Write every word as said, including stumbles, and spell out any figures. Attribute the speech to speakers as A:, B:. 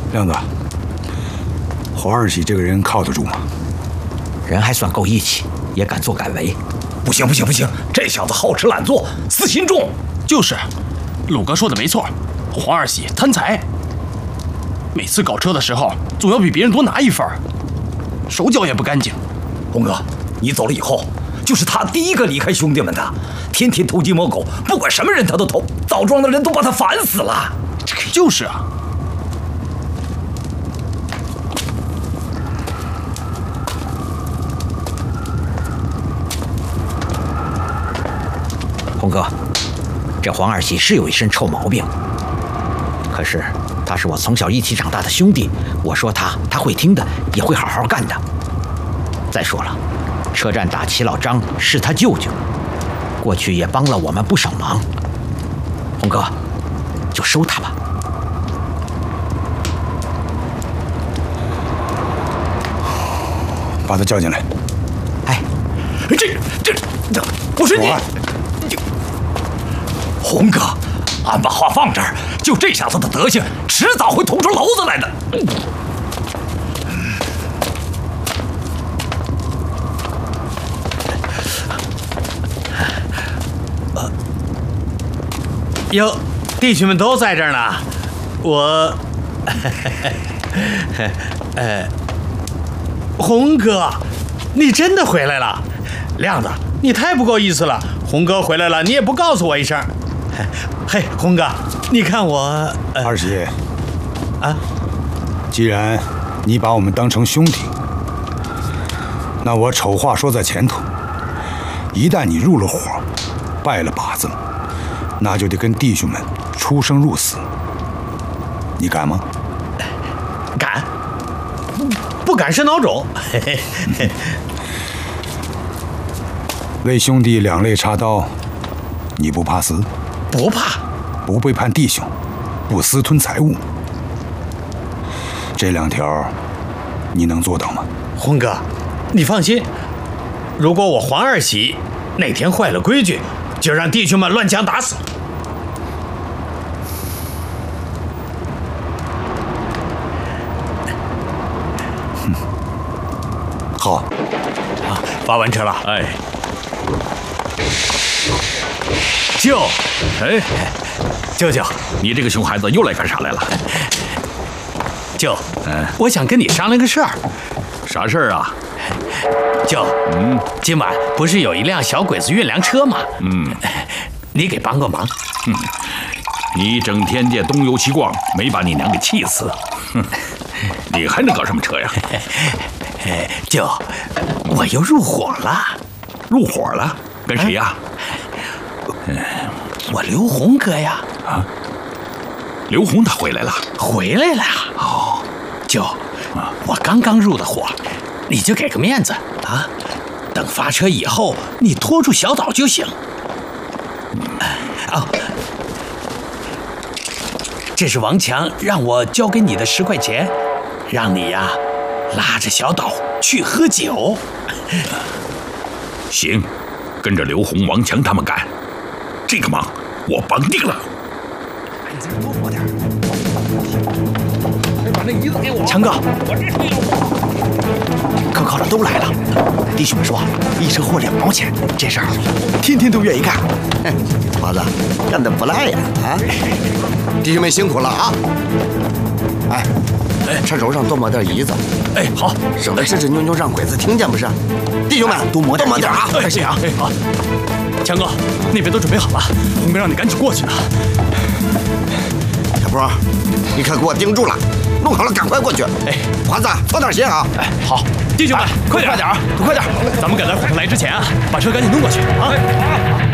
A: 亮子，黄二喜这个人靠得住吗？
B: 人还算够义气，也敢作敢为。
C: 不行不行不行，这小子好吃懒做，私心重。
D: 就是，鲁哥说的没错，黄二喜贪财，每次搞车的时候总要比别人多拿一份，手脚也不干净。
C: 红哥，你走了以后，就是他第一个离开兄弟们的，天天偷鸡摸狗，不管什么人他都偷，枣庄的人都把他烦死了。
D: 就是啊。
B: 红哥，这黄二喜是有一身臭毛病，可是他是我从小一起长大的兄弟，我说他，他会听的，也会好好干的。再说了，车站打齐老张是他舅舅，过去也帮了我们不少忙。红哥，就收他吧。
A: 把他叫进来。
B: 哎，
C: 这这这，不是你。红哥，俺把话放这儿，就这小子的德行，迟早会捅出篓子来的。
E: 呃，哟，弟兄们都在这儿呢。我，呃，红哥，你真的回来了？亮子，你太不够意思了。红哥回来了，你也不告诉我一声。嘿，红哥，你看我……
A: 呃、二喜，
E: 啊，
A: 既然你把我们当成兄弟，那我丑话说在前头，一旦你入了伙，拜了把子，那就得跟弟兄们出生入死。你敢吗？
E: 敢，不敢是孬种。嘿嘿嘿。
A: 为兄弟两肋插刀，你不怕死？
E: 不怕。
A: 不背叛弟兄，不私吞财物，这两条你能做到吗？
E: 红哥，你放心，如果我黄二喜哪天坏了规矩，就让弟兄们乱枪打死。
A: 嗯，好。
E: 啊，发完车了。
C: 哎，舅，哎，
E: 舅舅，
C: 你这个熊孩子又来干啥来了？
E: 舅，嗯，我想跟你商量个事儿。
C: 啥事儿啊？
E: 舅，嗯，今晚不是有一辆小鬼子运粮车吗？
C: 嗯，
E: 你给帮个忙。
C: 嗯，你整天这东游西逛，没把你娘给气死。哼，你还能搞什么车呀？
E: 舅，我又入伙了。
C: 入伙了？跟谁呀？
E: 嗯，我刘红哥呀。
C: 啊，刘红他回来了？
E: 回来了。哦，舅，啊，我刚刚入的伙，你就给个面子啊。等发车以后，你拖住小岛就行。哦，这是王强让我交给你的十块钱，让你呀拉着小岛去喝酒。
C: 行，跟着刘红、王强他们干，这个忙我帮定了。
B: 你再多活点。
C: 把那椅子给我。
B: 强哥，
C: 我这是有
B: 可靠的都来了。弟兄们说，一车货两毛钱，这事儿天天都愿意干。
F: 华子，干得不赖呀！啊，弟兄们辛苦了啊！哎，哎，车轴上多抹点椅子。
C: 哎，好，
F: 省得吱吱扭扭让鬼子听见不是？弟兄们，
B: 多抹点，
F: 多抹点啊！
B: 快些啊！
D: 哎，好，强哥，那边都准备好了，红哥让你赶紧过去呢。
F: 小波，你可给我盯住了，弄好了赶快过去。哎，华子，操点心啊！
D: 哎，好，弟兄们，快点，快点啊，快点！咱们赶在火车来之前啊，把车赶紧弄过去啊！